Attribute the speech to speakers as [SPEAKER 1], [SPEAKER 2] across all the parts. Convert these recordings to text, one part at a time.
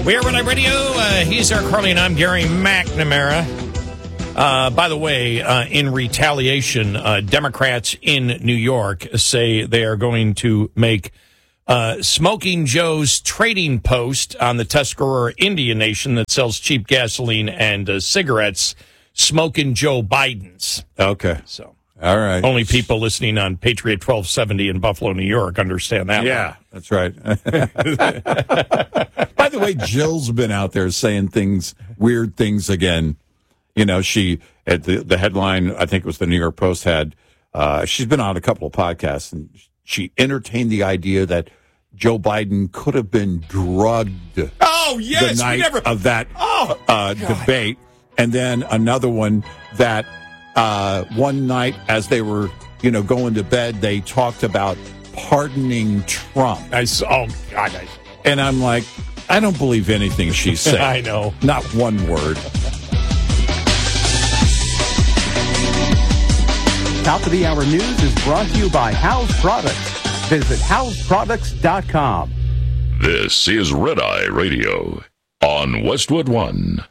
[SPEAKER 1] We are Red Eye Radio. He's Eric Harley, and I'm Gary McNamara. By the way, in retaliation, Democrats in New York say they are going to make Smoking Joe's trading post on the Tuscarora Indian Nation that sells cheap gasoline and cigarettes, Smoking Joe Biden's.
[SPEAKER 2] Okay.
[SPEAKER 1] So,
[SPEAKER 2] all right.
[SPEAKER 1] Only people listening on Patriot 1270 in Buffalo, New York understand that.
[SPEAKER 2] Yeah, that's right. By the way, Jill's been out there saying weird things again. You know, she, at the headline, I think it was the New York Post had, she's been on a couple of podcasts, and she entertained the idea that Joe Biden could have been drugged.
[SPEAKER 1] Oh, yes.
[SPEAKER 2] The night of that debate. And then another one that one night as they were, going to bed, they talked about pardoning Trump. And I'm like, I don't believe anything she said.
[SPEAKER 1] I know.
[SPEAKER 2] Not one word.
[SPEAKER 3] Top of the Hour News is brought to you by House Products. Visit houseproducts.com.
[SPEAKER 4] This is Red Eye Radio on Westwood One.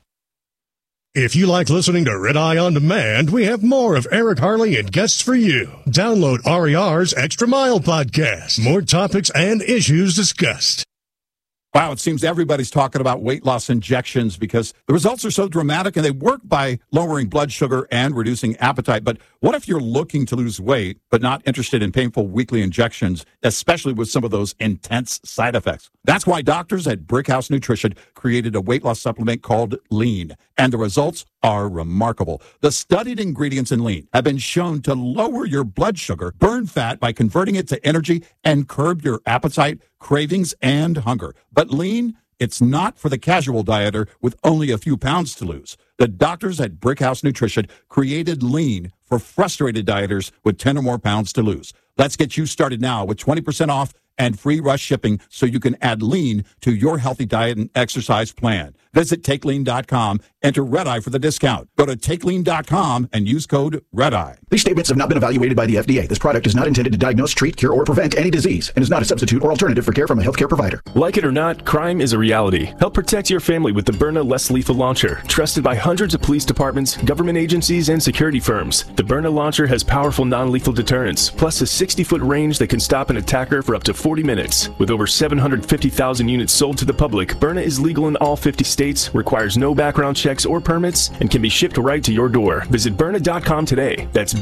[SPEAKER 5] If you like listening to Red Eye On Demand, we have more of Eric Harley and guests for you. Download RER's Extra Mile podcast. More topics and issues discussed.
[SPEAKER 2] Wow, it seems everybody's talking about weight loss injections because the results are so dramatic and they work by lowering blood sugar and reducing appetite. But what if you're looking to lose weight but not interested in painful weekly injections, especially with some of those intense side effects? That's why doctors at Brickhouse Nutrition created a weight loss supplement called Lean, and the results are remarkable. The studied ingredients in Lean have been shown to lower your blood sugar, burn fat by converting it to energy, and curb your appetite, cravings, and hunger. But Lean, it's not for the casual dieter with only a few pounds to lose. The doctors at Brickhouse Nutrition created Lean for frustrated dieters with 10 or more pounds to lose. Let's get you started now with 20% off and free rush shipping so you can add Lean to your healthy diet and exercise plan. Visit TakeLean.com, enter Red Eye for the discount. Go to TakeLean.com and use code Red Eye.
[SPEAKER 6] These statements have not been evaluated by the FDA. This product is not intended to diagnose, treat, cure, or prevent any disease and is not a substitute or alternative for care from a healthcare provider.
[SPEAKER 7] Like it or not, crime is a reality. Help protect your family with the Byrna Less Lethal Launcher. Trusted by hundreds of police departments, government agencies, and security firms. The Byrna launcher has powerful non-lethal deterrence, plus a 60-foot range that can stop an attacker for up to 40 minutes. With over 750,000 units sold to the public, Byrna is legal in all 50 states, requires no background checks or permits, and can be shipped right to your door. Visit Byrna.com today. That's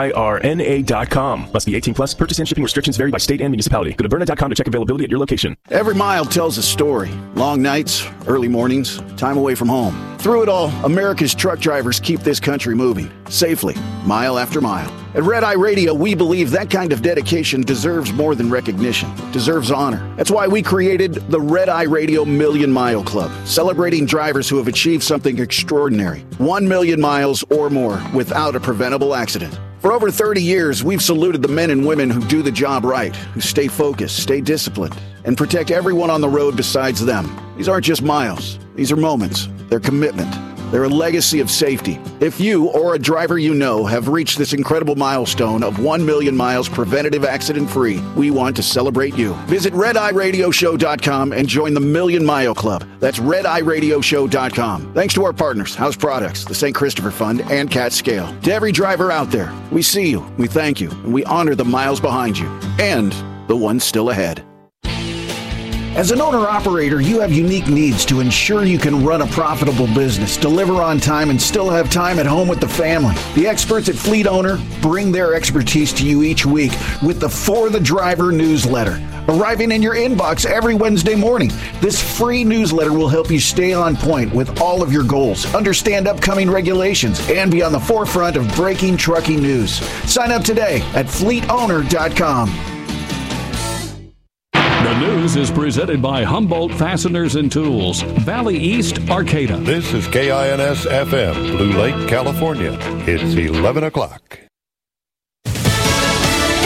[SPEAKER 7] BYRNA.com. Must be 18 plus. Purchase and shipping restrictions vary by state and municipality. Go to Byrna.com to check availability at your location.
[SPEAKER 6] Every mile tells a story. Long nights, early mornings, time away from home. Through it all, America's truck drivers keep this country moving, safely, mile after mile. At Red Eye Radio, we believe that kind of dedication deserves more than recognition, deserves honor. That's why we created the Red Eye Radio Million Mile Club, celebrating drivers who have achieved something extraordinary. 1 million miles or more without a preventable accident. For over 30 years, we've saluted the men and women who do the job right, who stay focused, stay disciplined, and protect everyone on the road besides them. These aren't just miles. These are moments. They're commitment. They're a legacy of safety. If you or a driver you know have reached this incredible milestone of 1 million miles preventative accident-free, we want to celebrate you. Visit RedEyeRadioShow.com and join the Million Mile Club. That's RedEyeRadioShow.com. Thanks to our partners, House Products, the St. Christopher Fund, and Cat Scale. To every driver out there, we see you, we thank you, and we honor the miles behind you and the ones still ahead.
[SPEAKER 8] As an owner-operator, you have unique needs to ensure you can run a profitable business, deliver on time, and still have time at home with the family. The experts at Fleet Owner bring their expertise to you each week with the For the Driver newsletter, arriving in your inbox every Wednesday morning. This free newsletter will help you stay on point with all of your goals, understand upcoming regulations, and be on the forefront of breaking trucking news. Sign up today at fleetowner.com.
[SPEAKER 9] The news is presented by Humboldt Fasteners and Tools, Valley East, Arcata.
[SPEAKER 10] This is KINS FM, Blue Lake, California. It's 11 o'clock.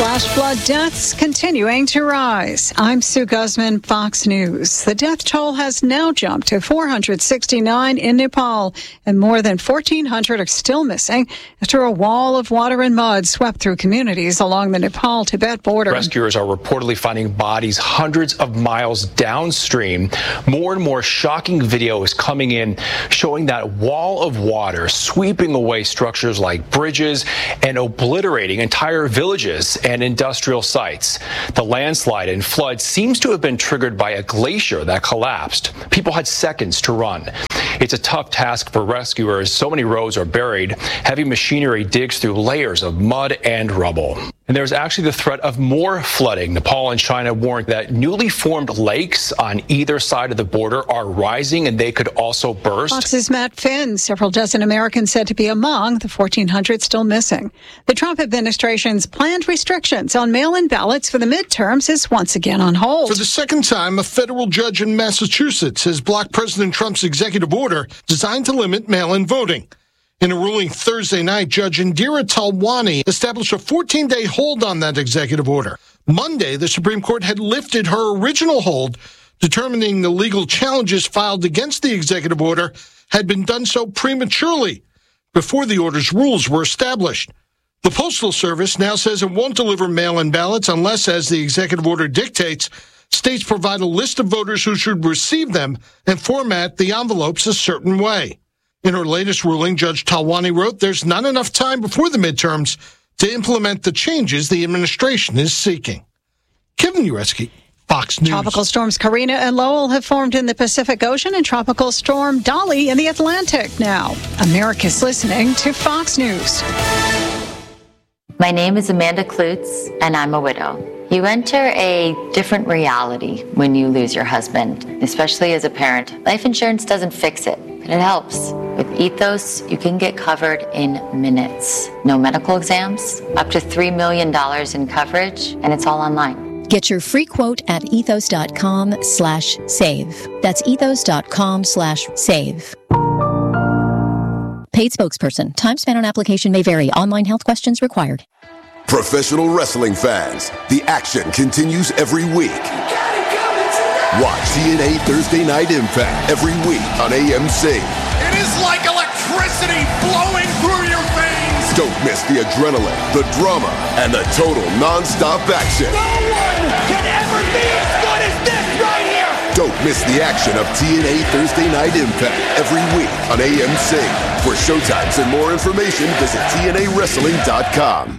[SPEAKER 11] Flash flood deaths continuing to rise. I'm Sue Guzman, Fox News. The death toll has now jumped to 469 in Nepal, and more than 1,400 are still missing after a wall of water and mud swept through communities along the Nepal-Tibet border.
[SPEAKER 12] Rescuers are reportedly finding bodies hundreds of miles downstream. More and more shocking video is coming in showing that wall of water sweeping away structures like bridges and obliterating entire villages and industrial sites. The landslide and flood seems to have been triggered by a glacier that collapsed. People had seconds to run. It's a tough task for rescuers. So many roads are buried. Heavy machinery digs through layers of mud and rubble. And there's actually the threat of more flooding. Nepal and China warned that newly formed lakes on either side of the border are rising and they could also burst.
[SPEAKER 11] Fox's Matt Finn. Several dozen Americans said to be among the 1,400 still missing. The Trump administration's planned restrictions on mail-in ballots for the midterms is once again on hold.
[SPEAKER 13] For the second time, a federal judge in Massachusetts has blocked President Trump's executive order designed to limit mail-in voting. In a ruling Thursday night, Judge Indira Talwani established a 14-day hold on that executive order. Monday, the Supreme Court had lifted her original hold, determining the legal challenges filed against the executive order had been done so prematurely before the order's rules were established. The Postal Service now says it won't deliver mail-in ballots unless, as the executive order dictates, states provide a list of voters who should receive them and format the envelopes a certain way. In her latest ruling, Judge Talwani wrote there's not enough time before the midterms to implement the changes the administration is seeking. Kevin Ureski, Fox News.
[SPEAKER 11] Tropical storms Karina and Lowell have formed in the Pacific Ocean and Tropical Storm Dolly in the Atlantic now. America's listening to Fox News.
[SPEAKER 14] My name is Amanda Klutz, and I'm a widow. You enter a different reality when you lose your husband, especially as a parent. Life insurance doesn't fix it, but it helps. With Ethos, you can get covered in minutes. No medical exams, up to $3 million in coverage, and it's all online.
[SPEAKER 15] Get your free quote at ethos.com/save. That's ethos.com/save. Paid spokesperson. Time spent on application may vary. Online health questions required.
[SPEAKER 16] Professional wrestling fans, the action continues every week. Watch TNA Thursday Night Impact every week on AMC.
[SPEAKER 17] It is like electricity flowing through your veins.
[SPEAKER 16] Don't miss the adrenaline, the drama, and the total non-stop action.
[SPEAKER 17] No one can ever be as good as this right here.
[SPEAKER 16] Don't miss the action of TNA Thursday Night Impact every week on AMC. For showtimes and more information, visit TNAWrestling.com.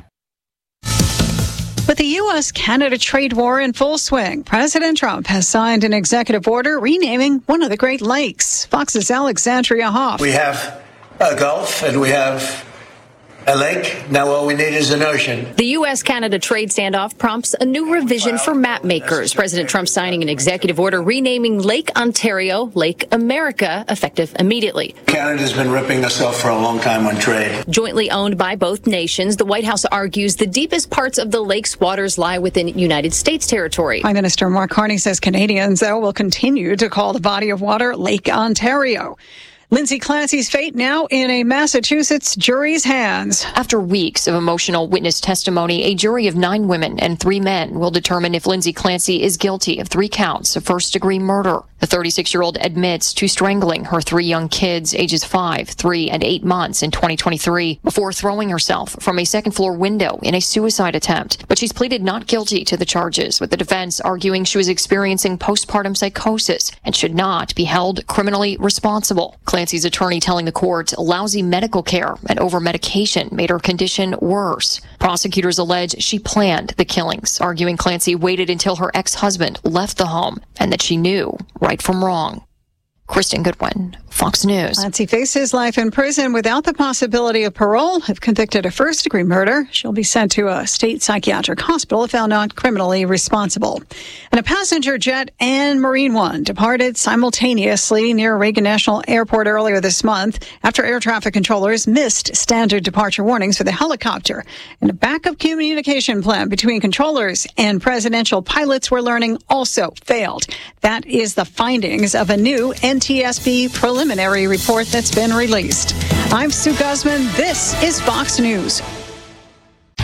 [SPEAKER 11] With the U.S.-Canada trade war in full swing, President Trump has signed an executive order renaming one of the Great Lakes. Fox's Alexandria Hoff.
[SPEAKER 18] We have a Gulf and we have a lake. Now all we need is an ocean.
[SPEAKER 19] The U.S.-Canada trade standoff prompts a new revision for map makers. President Trump signing an executive order renaming Lake Ontario Lake America, effective immediately.
[SPEAKER 18] Canada's been ripping us off for a long time on trade.
[SPEAKER 19] Jointly owned by both nations, the White House argues the deepest parts of the lake's waters lie within United States territory.
[SPEAKER 11] Prime Minister Mark Carney says Canadians, though, will continue to call the body of water Lake Ontario. Lindsay Clancy's fate now in a Massachusetts jury's hands.
[SPEAKER 20] After weeks of emotional witness testimony, a jury of 9 women and 3 men will determine if Lindsay Clancy is guilty of 3 counts of first-degree murder. The 36-year-old admits to strangling her 3 young kids, ages 5, 3, and 8 months in 2023, before throwing herself from a second-floor window in a suicide attempt. But she's pleaded not guilty to the charges, with the defense arguing she was experiencing postpartum psychosis and should not be held criminally responsible. Clancy's attorney telling the court lousy medical care and over-medication made her condition worse. Prosecutors allege she planned the killings, arguing Clancy waited until her ex-husband left the home and that she knew right from wrong. Kristen Goodwin, Fox News.
[SPEAKER 11] Clancy faces life in prison without the possibility of parole. If convicted of first-degree murder, she'll be sent to a state psychiatric hospital if found not criminally responsible. And a passenger jet and Marine One departed simultaneously near Reagan National Airport earlier this month after air traffic controllers missed standard departure warnings for the helicopter. And a backup communication plan between controllers and presidential pilots, we're learning, also failed. That is the findings of a new NTSB preliminary report that's been released. I'm Sue Guzman. This is Fox News.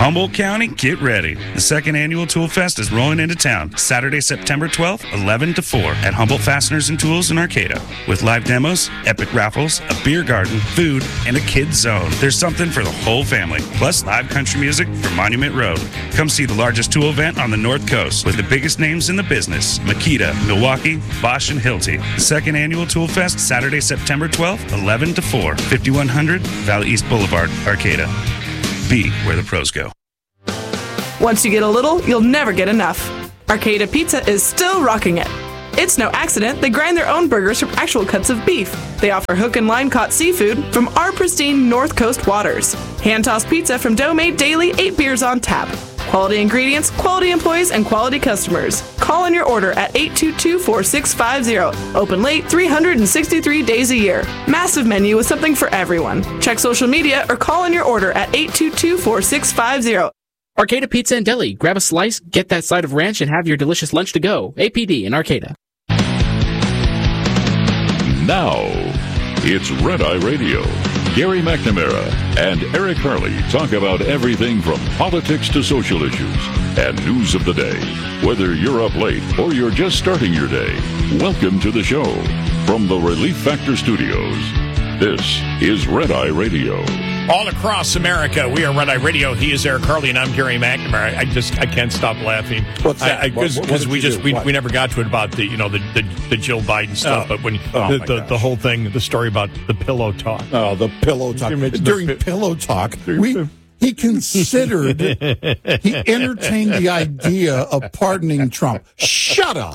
[SPEAKER 21] Humboldt County, get ready. The second annual Tool Fest is rolling into town Saturday, September 12th, 11 to 4 at Humboldt Fasteners and Tools in Arcata. With live demos, epic raffles, a beer garden, food, and a kids zone. There's something for the whole family. Plus live country music from Monument Road. Come see the largest tool event on the North Coast with the biggest names in the business. Makita, Milwaukee, Bosch, and Hilti. The second annual Tool Fest Saturday, September 12th, 11 to 4. 5100 Valley East Boulevard, Arcata. Be where the pros go.
[SPEAKER 22] Once you get a little, you'll never get enough. Arcata Pizza is still rocking it. It's no accident they grind their own burgers from actual cuts of beef. They offer hook and line caught seafood from our pristine North Coast waters. Hand-tossed pizza from dough made daily, 8 beers on tap. Quality ingredients, quality employees, and quality customers. Call in your order at 822-4650. Open late 363 days a year. Massive menu with something for everyone. Check social media or call in your order at 822-4650.
[SPEAKER 23] Arcata Pizza and Deli. Grab a slice, get that side of ranch, and have your delicious lunch to go. APD in Arcata.
[SPEAKER 4] Now, it's Red Eye Radio. Gary McNamara and Eric Harley talk about everything from politics to social issues and news of the day. Whether you're up late or you're just starting your day, welcome to the show. From the Relief Factor Studios, this is Red Eye Radio.
[SPEAKER 1] All across America, we are Red Eye Radio. He is Eric Harley, and I'm Gary McNamara. I can't stop laughing.
[SPEAKER 2] What's that?
[SPEAKER 1] Because we never got to it about the Jill Biden stuff. But when the whole thing, the story about the pillow talk.
[SPEAKER 2] Oh, the pillow talk. During pillow talk, he considered, he entertained the idea of pardoning Trump. Shut up.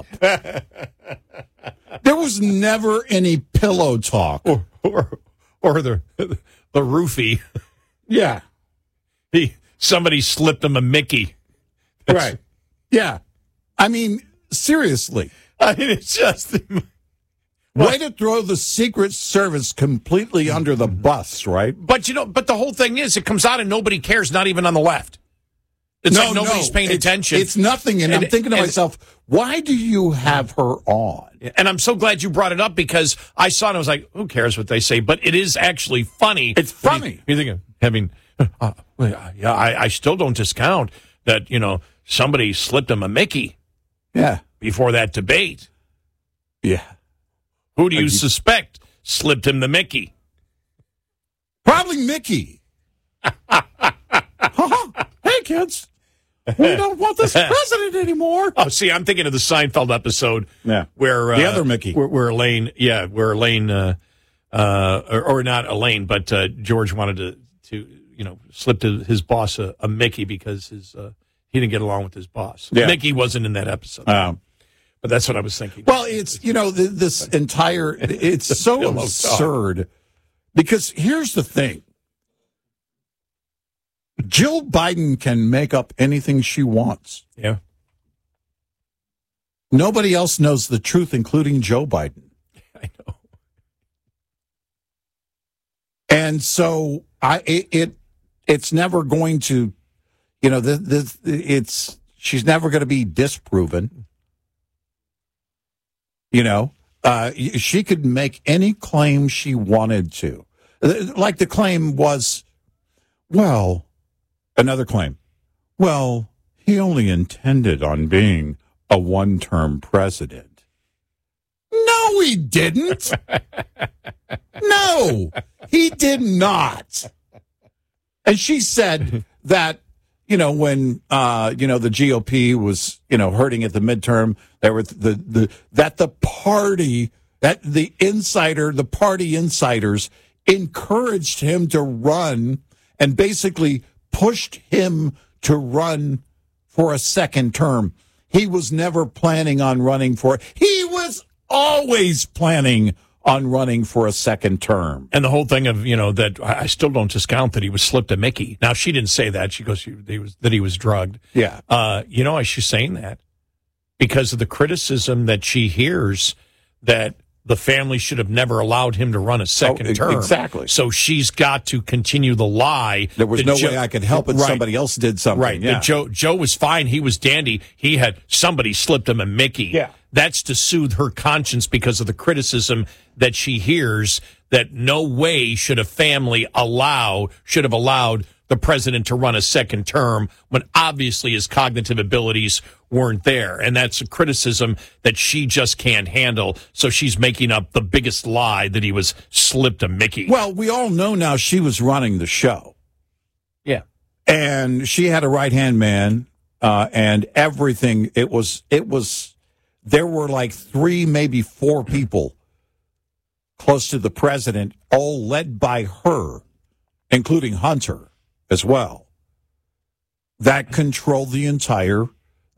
[SPEAKER 2] There was never any pillow talk.
[SPEAKER 1] Or the roofie.
[SPEAKER 2] Yeah.
[SPEAKER 1] Somebody slipped him a Mickey.
[SPEAKER 2] Right. Yeah. I mean, seriously.
[SPEAKER 1] I mean, it's just...
[SPEAKER 2] Way to throw the Secret Service completely under the bus, right?
[SPEAKER 1] But the whole thing is, it comes out and nobody cares, not even on the left. It's like nobody's paying attention.
[SPEAKER 2] It's nothing. And I'm thinking to myself, why do you have her on?
[SPEAKER 1] And I'm so glad you brought it up because I saw it and I was like, who cares what they say? But it is actually funny.
[SPEAKER 2] It's funny.
[SPEAKER 1] You're thinking, I still don't discount that, somebody slipped him a Mickey.
[SPEAKER 2] Yeah.
[SPEAKER 1] Before that debate.
[SPEAKER 2] Yeah.
[SPEAKER 1] Who do you suspect slipped him the Mickey?
[SPEAKER 2] Probably Mickey. Hey, kids. We don't want this president anymore.
[SPEAKER 1] Oh, see, I'm thinking of the Seinfeld episode where
[SPEAKER 2] the other Mickey,
[SPEAKER 1] where Elaine, or not Elaine, but George wanted to slip to his boss a Mickey because he didn't get along with his boss.
[SPEAKER 2] Yeah.
[SPEAKER 1] Mickey wasn't in that episode, but that's what I was thinking.
[SPEAKER 2] Well, it's this entire it's so absurd because here's the thing. Jill Biden can make up anything she wants.
[SPEAKER 1] Yeah.
[SPEAKER 2] Nobody else knows the truth, including Joe Biden.
[SPEAKER 1] I know.
[SPEAKER 2] And so it's never going to, she's never going to be disproven. She could make any claim she wanted to. Like the claim was, another claim. Well, he only intended on being a one-term president. No, he didn't. No, he did not. And she said that, when, the GOP was, hurting at the midterm, there were the party insiders encouraged him to run and basically pushed him to run for a second term. He was never planning on running for it. He was always planning on running for a second term.
[SPEAKER 1] And the whole thing of, that I still don't discount that he was slipped a Mickey. Now, she didn't say that. She goes, that he was drugged.
[SPEAKER 2] Yeah.
[SPEAKER 1] She's saying that because of the criticism that she hears that the family should have never allowed him to run a second term.
[SPEAKER 2] Exactly.
[SPEAKER 1] So she's got to continue the lie.
[SPEAKER 2] There was no way I could help it. Somebody else did something.
[SPEAKER 1] Right.
[SPEAKER 2] Yeah.
[SPEAKER 1] Joe was fine. He was dandy. Somebody slipped him a Mickey.
[SPEAKER 2] Yeah.
[SPEAKER 1] That's to soothe her conscience because of the criticism that she hears that no way should a family should have allowed the president to run a second term when obviously his cognitive abilities weren't there. And that's a criticism that she just can't handle. So she's making up the biggest lie that he was slipped a Mickey.
[SPEAKER 2] Well, we all know now she was running the show.
[SPEAKER 1] Yeah.
[SPEAKER 2] And she had a right-hand man, and everything. It was, there were like 3, maybe 4 people close to the president, all led by her, including Hunter as well, that controlled the entire,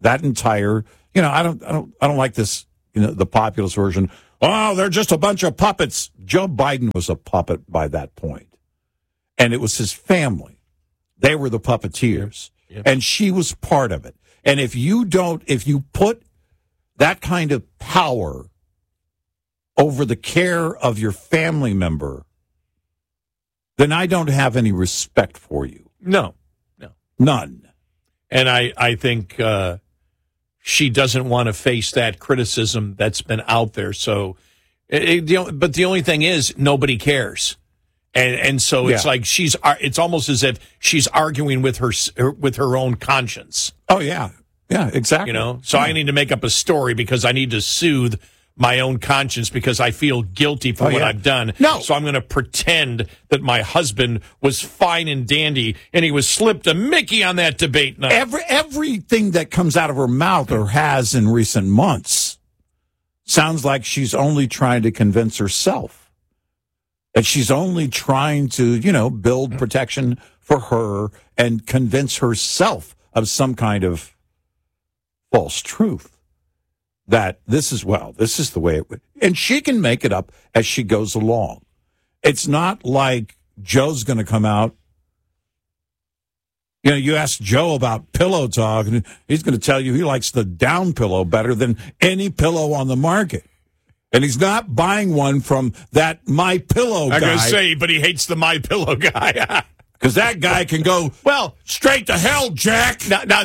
[SPEAKER 2] you know, I don't like this, you know, the populist version. Oh, they're just a bunch of puppets. Joe Biden was a puppet by that point. And it was his family. They were the puppeteers. Yep. And she was part of it. And if you put that kind of power over the care of your family member, then I don't have any respect for you.
[SPEAKER 1] No.
[SPEAKER 2] None.
[SPEAKER 1] And I think she doesn't want to face that criticism that's been out there. So, but the only thing is, nobody cares. And so it's like it's almost as if she's arguing with her own conscience.
[SPEAKER 2] Oh, yeah. Yeah, exactly.
[SPEAKER 1] You know, so I need to make up a story because I need to soothe my own conscience because I feel guilty for what I've done.
[SPEAKER 2] No.
[SPEAKER 1] So I'm going to pretend that my husband was fine and dandy and he was slipped a Mickey on that debate night.
[SPEAKER 2] Everything that comes out of her mouth or has in recent months sounds like she's only trying to convince herself. That she's only trying to, you know, build protection for her and convince herself of some kind of false truth. That this is the way it would. And she can make it up as she goes along. It's not like Joe's going to come out. You know, you ask Joe about pillow talk, and he's going to tell you he likes the down pillow better than any pillow on the market. And he's not buying one from that My Pillow guy.
[SPEAKER 1] I'm going to say, but he hates the My Pillow guy.
[SPEAKER 2] Because that guy can go, well, straight to hell, Jack.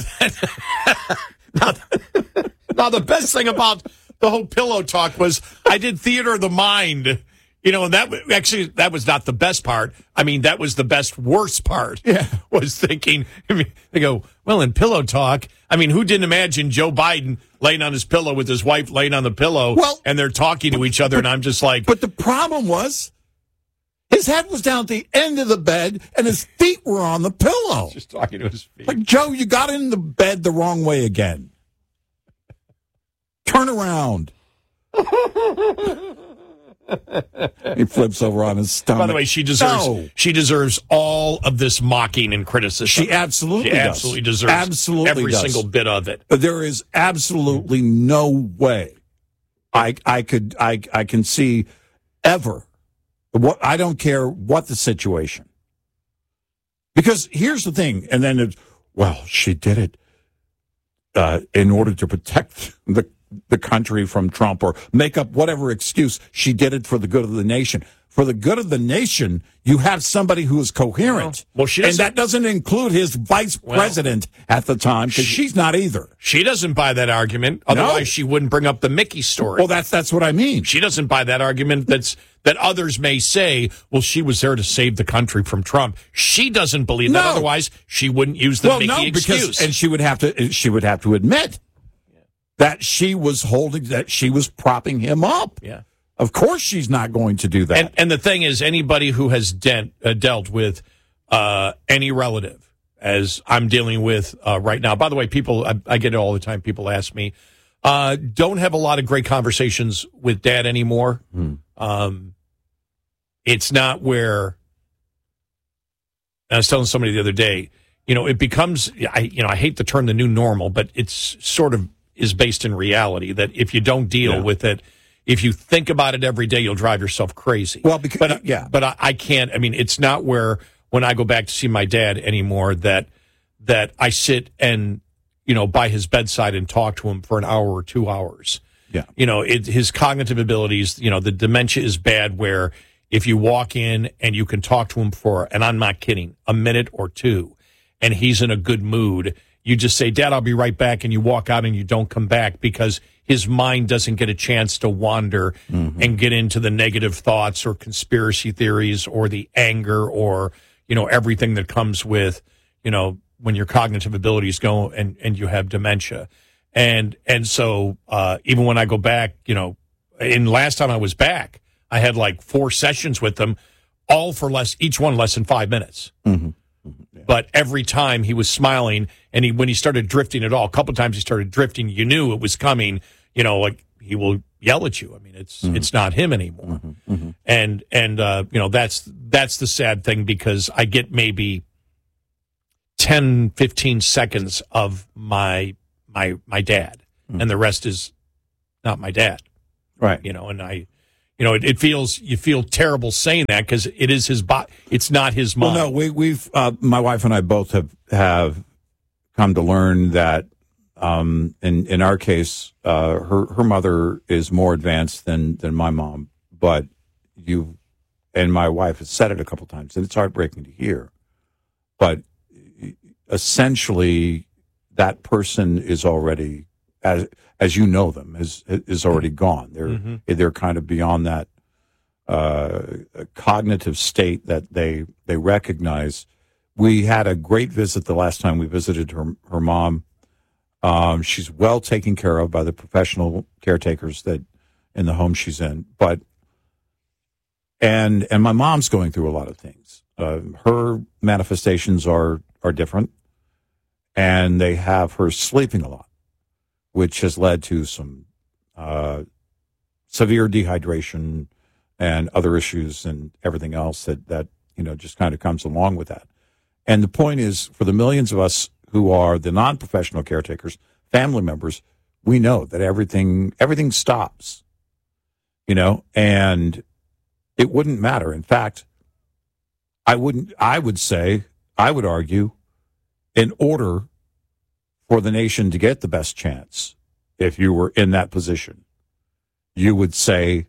[SPEAKER 1] Now, the best thing about the whole pillow talk was I did Theater of the Mind, you know, and that was not the best part. I mean, that was the worst part.
[SPEAKER 2] Yeah.
[SPEAKER 1] Was thinking, they go, well, in pillow talk, I mean, who didn't imagine Joe Biden laying on his pillow with his wife laying on the pillow and they're talking to each other, and I'm just like.
[SPEAKER 2] But the problem was his head was down at the end of the bed and his feet were on the pillow.
[SPEAKER 1] Just talking to his feet.
[SPEAKER 2] Like, Joe, you got in the bed the wrong way again. Turn around. He flips over on his stomach.
[SPEAKER 1] By the way, she deserves all of this mocking and criticism.
[SPEAKER 2] She absolutely
[SPEAKER 1] deserves every single bit of it.
[SPEAKER 2] There is absolutely no way I can see ever. I don't care what the situation. Because here's the thing, and then she did it in order to protect the country from Trump or make up whatever excuse. She did it for the good of the nation. For the good of the nation, you have somebody who is coherent. And that doesn't include his vice president at the time, because she's not either.
[SPEAKER 1] She doesn't buy that argument. Otherwise, she wouldn't bring up the Mickey story.
[SPEAKER 2] Well, that's what I mean.
[SPEAKER 1] She doesn't buy that argument that others may say, well, she was there to save the country from Trump. She doesn't believe that. Otherwise, she wouldn't use the Mickey excuse.
[SPEAKER 2] And she would have to admit that she was propping him up.
[SPEAKER 1] Yeah.
[SPEAKER 2] Of course she's not going to do that.
[SPEAKER 1] And the thing is, anybody who has dealt with any relative, as I'm dealing with right now. By the way, people, I get it all the time. People ask me, don't have a lot of great conversations with Dad anymore. It's not where, I was telling somebody the other day, you know, it becomes, I hate the term the new normal, but it's sort of is based in reality that if you don't deal with it, if you think about it every day, you'll drive yourself crazy.
[SPEAKER 2] Well,
[SPEAKER 1] but I can't. I mean, it's not where when I go back to see my dad anymore that I sit and, you know, by his bedside and talk to him for an hour or 2 hours.
[SPEAKER 2] Yeah.
[SPEAKER 1] You know, his cognitive abilities, you know, the dementia is bad where if you walk in and you can talk to him for, and I'm not kidding, a minute or two, and he's in a good mood, you just say, Dad, I'll be right back, and you walk out and you don't come back because his mind doesn't get a chance to wander and get into the negative thoughts or conspiracy theories or the anger or, everything that comes with, when your cognitive abilities go and you have dementia. And so even when I go back, and last time I was back, I had like 4 sessions with them, all for each one less than 5 minutes.
[SPEAKER 2] Mm-hmm. Yeah.
[SPEAKER 1] But every time he was smiling, and when he started drifting at all, a couple of times he started drifting, you knew it was coming, like he will yell at you. I mean, it's not him anymore.
[SPEAKER 2] Mm-hmm. Mm-hmm.
[SPEAKER 1] And that's the sad thing, because I get maybe 10, 15 seconds of my dad, and the rest is not my dad.
[SPEAKER 2] Right.
[SPEAKER 1] And you feel terrible saying that, because it is his body. It's not his mind.
[SPEAKER 2] Well, no, we've my wife and I both have come to learn that in our case, her mother is more advanced than my mom, but and my wife has said it a couple times, and it's heartbreaking to hear, but essentially that person is already, as you know them, is already gone. They're kind of beyond that cognitive state that they recognize. We had a great visit the last time we visited her mom. She's well taken care of by the professional caretakers that in the home she's in, and my mom's going through a lot of things. Her manifestations are different, and they have her sleeping a lot, which has led to some severe dehydration and other issues and everything else that just kind of comes along with that. And the point is, for the millions of us who are the non-professional caretakers, family members, we know that everything stops, and it wouldn't matter. In fact, I would argue, in order for the nation to get the best chance, if you were in that position, you would say,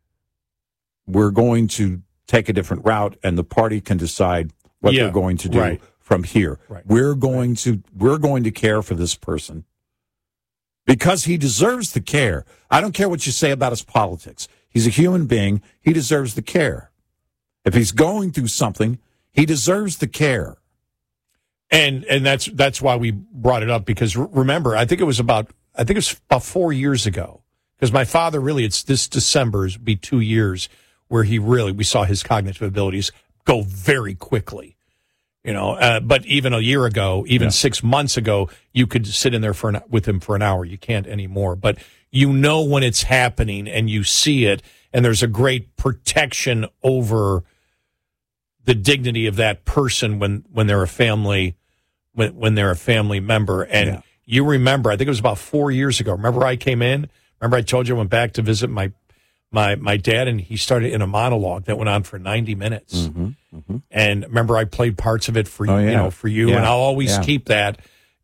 [SPEAKER 2] we're going to take a different route, and the party can decide what they're going to do from here. Right. We're going to care for this person because he deserves the care. I don't care what you say about his politics. He's a human being. He deserves the care. If he's going through something, he deserves the care.
[SPEAKER 1] And that's why we brought it up, because remember, I think it was about 4 years ago, because my father really, it's this December's be 2 years where we saw his cognitive abilities go very quickly, but even a year ago, 6 months ago, you could sit in there with him for an hour. You can't anymore, but when it's happening and you see it, and there's a great protection over the dignity of that person when they're a family, when they're a family member. And you remember, I think it was about 4 years ago. Remember I came in? Remember I told you I went back to visit my dad, and he started in a monologue that went on for 90 minutes.
[SPEAKER 2] Mm-hmm, mm-hmm.
[SPEAKER 1] And remember I played parts of it for you, for you. Yeah. And I'll always keep that,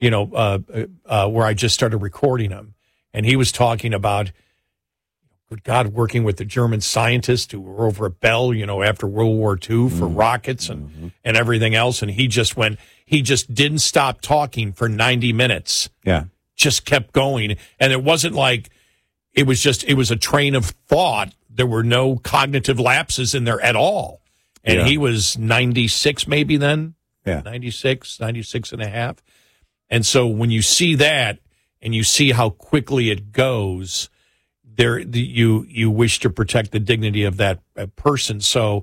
[SPEAKER 1] where I just started recording him. And he was talking about, good God, working with the German scientists who were over at Bell, after World War II for rockets and everything else. And he just didn't stop talking for 90 minutes.
[SPEAKER 2] Yeah.
[SPEAKER 1] Just kept going. And it wasn't like, it was a train of thought. There were no cognitive lapses in there at all. And he was 96 maybe then.
[SPEAKER 2] Yeah.
[SPEAKER 1] 96 and a half. And so when you see that and you see how quickly it goes, you wish to protect the dignity of that person. So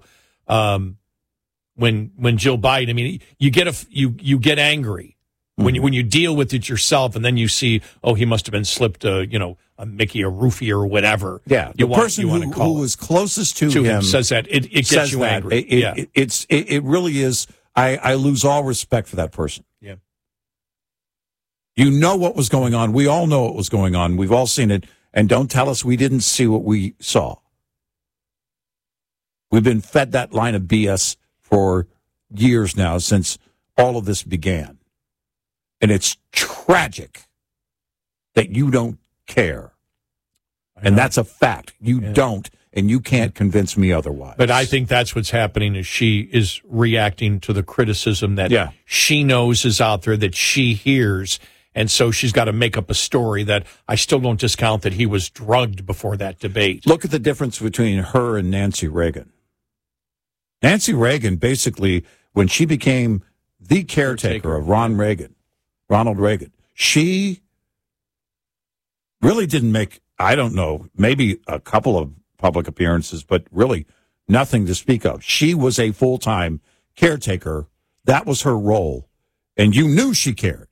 [SPEAKER 1] when Jill Biden, I mean, you get angry when you deal with it yourself, and then you see, he must have been slipped a Mickey, a roofie, or whatever.
[SPEAKER 2] Yeah, the person who was closest to him
[SPEAKER 1] says that it gets you angry.
[SPEAKER 2] It really is. I lose all respect for that person.
[SPEAKER 1] Yeah,
[SPEAKER 2] you know what was going on. We all know what was going on. We've all seen it. And don't tell us we didn't see what we saw. We've been fed that line of BS for years now, since all of this began. And it's tragic that you don't care. And that's a fact. You don't, and you can't convince me otherwise.
[SPEAKER 1] But I think that's what's happening, is she is reacting to the criticism that she knows is out there, that she hears. And so she's got to make up a story that I still don't discount that he was drugged before that debate.
[SPEAKER 2] Look at the difference between her and Nancy Reagan. Nancy Reagan basically when she became the caretaker of Ronald Reagan, she really didn't make, I don't know, maybe a couple of public appearances, but really nothing to speak of. She was a full-time caretaker. That was her role. And you knew she cared.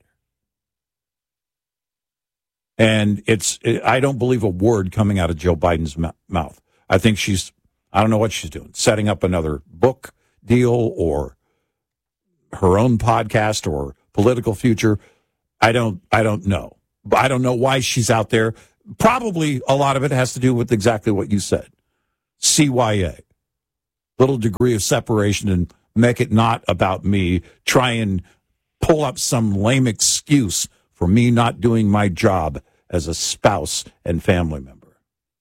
[SPEAKER 2] And I don't believe a word coming out of Joe Biden's mouth. I think I don't know what she's doing, setting up another book deal or her own podcast or political future. I don't know. I don't know why she's out there. Probably a lot of it has to do with exactly what you said. CYA. Little degree of separation and make it not about me. Try and pull up some lame excuse for me not doing my job as a spouse and family member.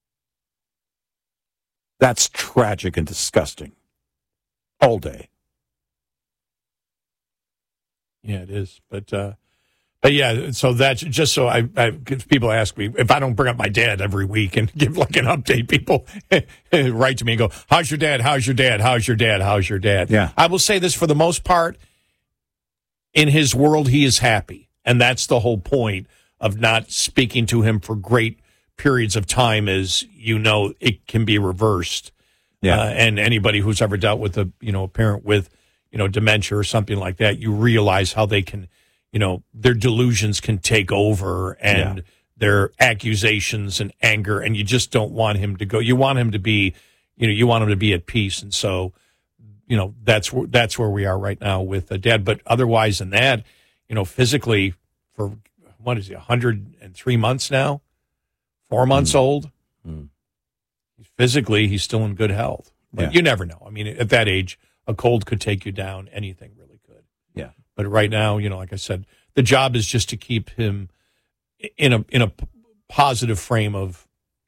[SPEAKER 2] That's tragic and disgusting. All day.
[SPEAKER 1] Yeah, it is. But yeah, so that's just so people ask me if I don't bring up my dad every week and give like an update, people write to me and go, how's your dad? How's your dad? How's your dad? How's your dad?
[SPEAKER 2] Yeah.
[SPEAKER 1] I will say this, for the most part, in his world, he is happy. And that's the whole point of not speaking to him for great periods of time, is, it can be reversed.
[SPEAKER 2] Yeah.
[SPEAKER 1] And anybody who's ever dealt with a parent with, dementia or something like that, you realize how they can, their delusions can take over and their accusations and anger, and you just don't want him to go. You want him to be, you want him to be at peace. And so, that's where we are right now with Dad. But otherwise than that, physically, for what is he, 103 months now, 4 months old. Physically, he's still in good health. But you never know. I mean, at that age, a cold could take you down. Anything really could.
[SPEAKER 2] Yeah.
[SPEAKER 1] But right now, like I said, the job is just to keep him in a positive frame of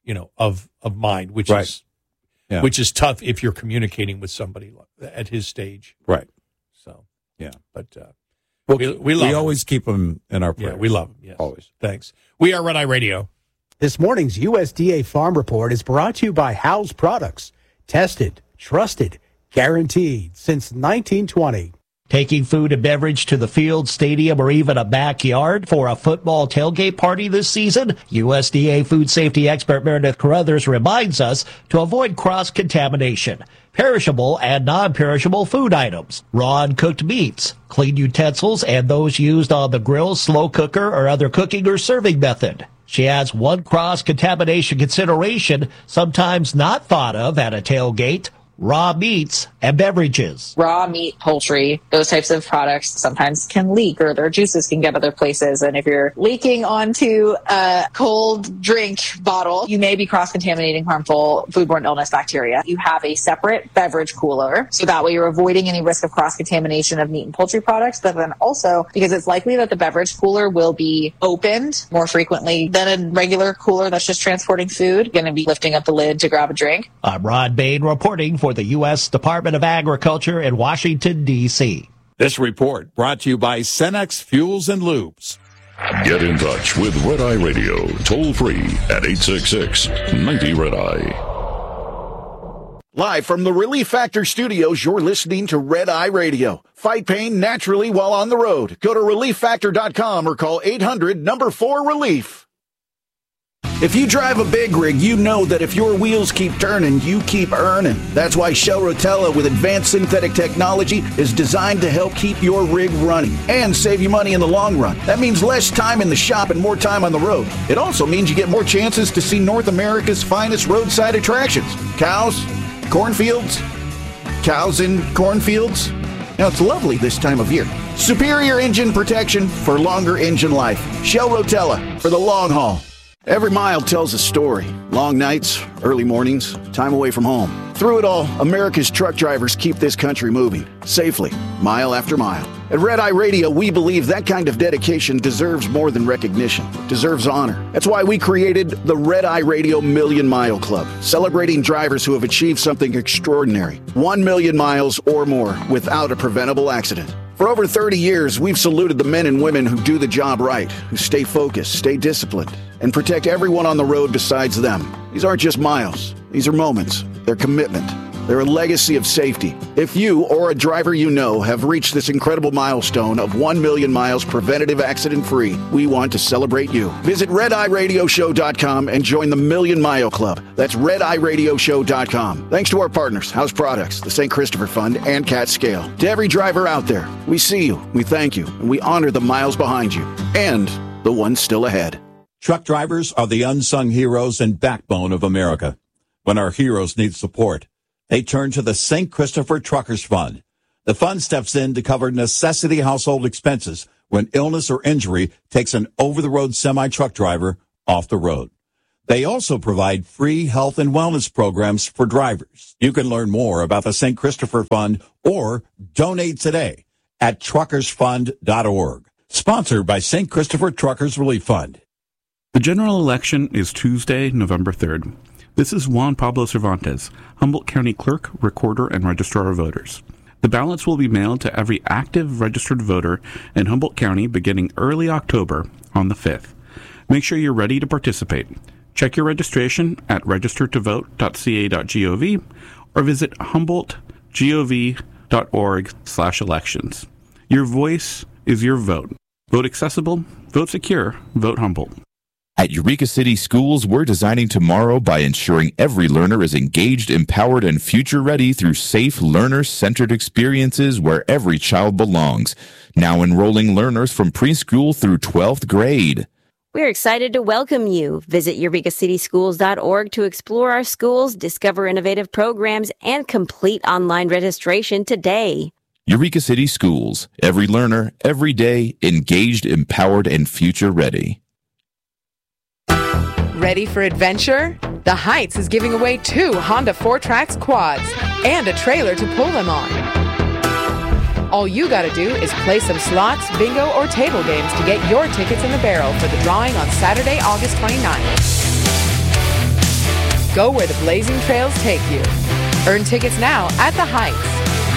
[SPEAKER 1] mind, which is which is tough if you're communicating with somebody at his stage.
[SPEAKER 2] Right.
[SPEAKER 1] So
[SPEAKER 2] yeah,
[SPEAKER 1] but we
[SPEAKER 2] always keep him in our prayers.
[SPEAKER 1] Yeah, we love him. Yes.
[SPEAKER 2] Always.
[SPEAKER 1] Thanks. We are Red Eye Radio.
[SPEAKER 3] This morning's USDA Farm Report is brought to you by Howes Products. Tested, trusted, guaranteed since 1920.
[SPEAKER 5] Taking food and beverage to the field, stadium, or even a backyard for a football tailgate party this season? USDA food safety expert Meredith Carruthers reminds us to avoid cross-contamination. Perishable and non-perishable food items, raw and cooked meats, clean utensils, and those used on the grill, slow cooker, or other cooking or serving method. She adds one cross-contamination consideration sometimes not thought of at a tailgate: raw meats and beverages.
[SPEAKER 7] Raw meat, poultry, those types of products sometimes can leak, or their juices can get other places. And if you're leaking onto a cold drink bottle, you may be cross-contaminating harmful foodborne illness bacteria. You have a separate beverage cooler, so that way you're avoiding any risk of cross-contamination of meat and poultry products. But then also, because it's likely that the beverage cooler will be opened more frequently than a regular cooler that's just transporting food, going to be lifting up the lid to grab a drink.
[SPEAKER 5] I'm Rod Bain reporting for the U.S. Department of Agriculture in Washington, D.C.
[SPEAKER 2] This report brought to you by Cenex Fuels and Lubes.
[SPEAKER 4] Get in touch with Red Eye Radio, toll free at 866-90-RED-EYE.
[SPEAKER 6] Live from the Relief Factor studios, you're listening to Red Eye Radio. Fight pain naturally while on the road. Go to ReliefFactor.com or call 800-4RELIEF. If you drive a big rig, you know that if your wheels keep turning, you keep earning. That's why Shell Rotella with advanced synthetic technology is designed to help keep your rig running and save you money in the long run. That means less time in the shop and more time on the road. It also means you get more chances to see North America's finest roadside attractions. Cows, cornfields, cows in cornfields. Now, it's lovely this time of year. Superior engine protection for longer engine life. Shell Rotella for the long haul. Every mile tells a story. Long nights, early mornings, time away from home. Through it all, America's truck drivers keep this country moving, safely, mile after mile. At Red Eye Radio, we believe that kind of dedication deserves more than recognition, deserves honor. That's why we created the Red Eye Radio Million Mile Club, celebrating drivers who have achieved something extraordinary. 1 million miles or more without a preventable accident. For over 30 years, we've saluted the men and women who do the job right, who stay focused, stay disciplined, and protect everyone on the road besides them. These aren't just miles. These are moments. They're commitment. They're a legacy of safety. If you or a driver you know have reached this incredible milestone of 1 million miles preventative accident-free, we want to celebrate you. Visit RedEyeRadioShow.com and join the Million Mile Club. That's RedEyeRadioShow.com. Thanks to our partners, House Products, the St. Christopher Fund, and Cat Scale. To every driver out there, we see you, we thank you, and we honor the miles behind you and the ones still ahead.
[SPEAKER 2] Truck drivers are the unsung heroes and backbone of America. When our heroes need support, they turn to the St. Christopher Truckers Fund. The fund steps in to cover necessity household expenses when illness or injury takes an over-the-road semi-truck driver off the road. They also provide free health and wellness programs for drivers. You can learn more about the St. Christopher Fund or donate today at truckersfund.org. Sponsored by St. Christopher Truckers Relief Fund.
[SPEAKER 21] The general election is Tuesday, November 3rd. This is Juan Pablo Cervantes, Humboldt County Clerk, Recorder, and Registrar of Voters. The ballots will be mailed to every active registered voter in Humboldt County beginning early October on the 5th. Make sure you're ready to participate. Check your registration at registertovote.ca.gov or visit humboldtgov.org/elections. Your voice is your vote. Vote accessible, vote secure, vote Humboldt.
[SPEAKER 8] At Eureka City Schools, we're designing tomorrow by ensuring every learner is engaged, empowered, and future-ready through safe, learner-centered experiences where every child belongs. Now enrolling learners from preschool through 12th grade.
[SPEAKER 9] We're excited to welcome you. Visit EurekaCitySchools.org to explore our schools, discover innovative programs, and complete online registration today.
[SPEAKER 8] Eureka City Schools. Every learner, every day, engaged, empowered, and future-ready.
[SPEAKER 10] Ready for adventure? The Heights is giving away 2 Honda 4Trax quads and a trailer to pull them on. All you gotta do is play some slots, bingo, or table games to get your tickets in the barrel for the drawing on Saturday, August 29th. Go where the blazing trails take you. Earn tickets now at the Heights.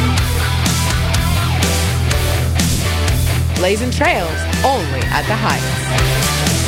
[SPEAKER 10] Blazing trails, only at the Heights.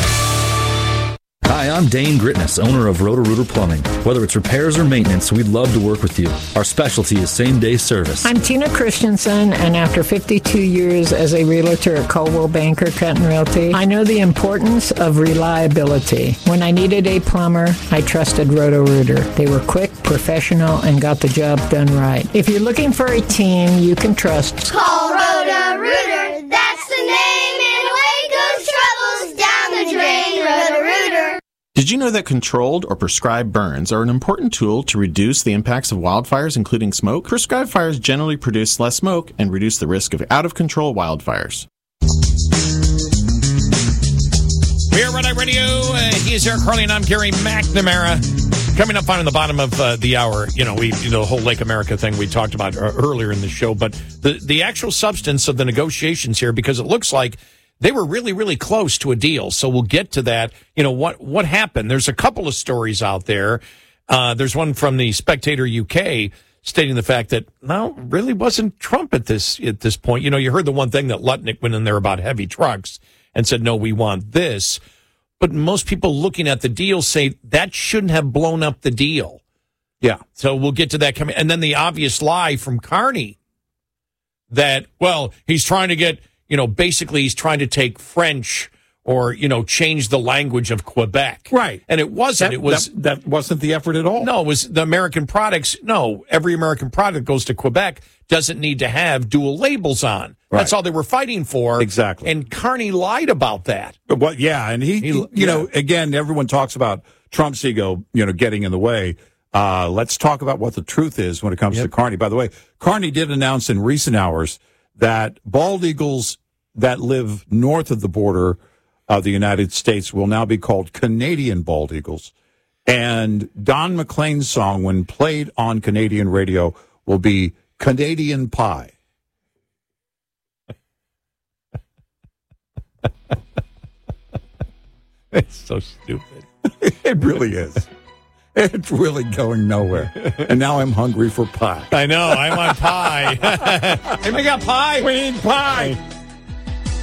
[SPEAKER 24] Hi, I'm Dane Gritness, owner of Roto-Rooter Plumbing. Whether it's repairs or maintenance, we'd love to work with you. Our specialty is same-day service.
[SPEAKER 25] I'm Tina Christensen, and after 52 years as a realtor at Coldwell Banker Trenton Realty, I know the importance of reliability. When I needed a plumber, I trusted Roto-Rooter. They were quick, professional, and got the job done right. If you're looking for a team you can trust,
[SPEAKER 26] call Roto-Rooter. That's the name, and away goes troubles down the drain. Roto-Rooter.
[SPEAKER 27] Did you know that controlled or prescribed burns are an important tool to reduce the impacts of wildfires, including smoke? Prescribed fires generally produce less smoke and reduce the risk of out-of-control wildfires.
[SPEAKER 1] We are Red Eye Radio. He is Eric Carly, and I'm Gary McNamara. Coming up on the bottom of the hour, the whole Lake America thing we talked about earlier in the show, but the actual substance of the negotiations here, because it looks like they were really, really close to a deal. So we'll get to that. What happened? There's a couple of stories out there. There's one from the Spectator UK stating the fact that, no, really wasn't Trump at this point. You heard the one thing that Lutnick went in there about heavy trucks and said, no, we want this. But most people looking at the deal say that shouldn't have blown up the deal.
[SPEAKER 2] Yeah.
[SPEAKER 1] So we'll get to that coming. And then the obvious lie from Carney that, well, he's trying to get, basically he's trying to take French or, change the language of Quebec.
[SPEAKER 2] Right.
[SPEAKER 1] And it wasn't.
[SPEAKER 2] That wasn't the effort at all.
[SPEAKER 1] No, it was the American products. No, every American product goes to Quebec doesn't need to have dual labels on. Right. That's all they were fighting for.
[SPEAKER 2] Exactly.
[SPEAKER 1] And Carney lied about that.
[SPEAKER 2] Well, yeah. And he again, everyone talks about Trump's ego, getting in the way. Let's talk about what the truth is when it comes to Carney. By the way, Carney did announce in recent hours that bald eagles that live north of the border of the United States will now be called Canadian bald eagles. And Don McLean's song, when played on Canadian radio, will be Canadian Pie.
[SPEAKER 1] It's so stupid.
[SPEAKER 2] It really is. It's really going nowhere. And now I'm hungry for pie.
[SPEAKER 1] I know. I want pie. Hey, we got pie.
[SPEAKER 2] We need pie.